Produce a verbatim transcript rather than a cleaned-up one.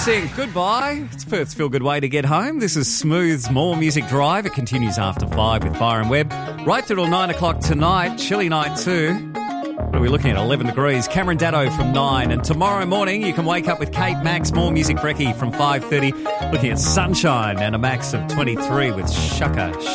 Sync, goodbye. It's Perth's feel-good way to get home. This is Smooth's More Music Drive. It continues after five with Byron Webb. Right through till nine o'clock tonight, chilly night too. What are we looking at? eleven degrees. Cameron Daddo from nine. And tomorrow morning you can wake up with Kate Max, More Music Brekkie from five thirty. Looking at sunshine and a max of twenty-three with Shaka